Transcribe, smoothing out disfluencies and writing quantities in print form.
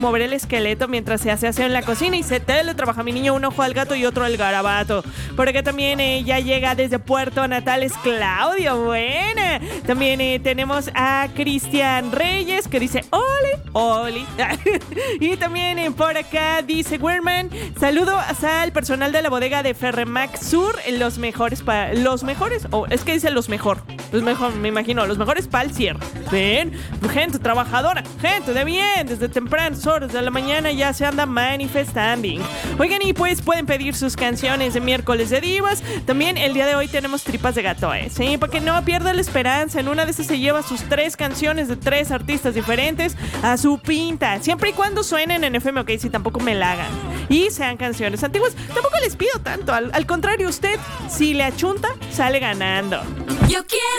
mover el esqueleto mientras se hace aseo en la cocina y se teletrabaja mi niño, un ojo al gato y otro al garabato. Por acá también ya llega desde Puerto Natales Claudio, buena. También tenemos a Cristian Reyes que dice ole, ole. Y también por acá dice Werman, saludos al personal de la bodega de Ferremax Sur, los mejores, es que dice los mejor, me imagino, los mejores para el cierre. Ven, gente trabajadora, gente de bien, desde tempranas horas de la mañana ya se anda manifestando. Oigan, y pues pueden pedir sus canciones de miércoles de divas. También el día de hoy tenemos tripas de gato, sí, para que no pierda la esperanza. En una de esas se lleva sus 3 canciones de 3 artistas diferentes a su pinta, siempre y cuando suenen en FM, ok, si tampoco me la hagan y sean canciones antiguas. Tampoco les pido tanto, al contrario, usted si le achunta sale ganando. Yo quiero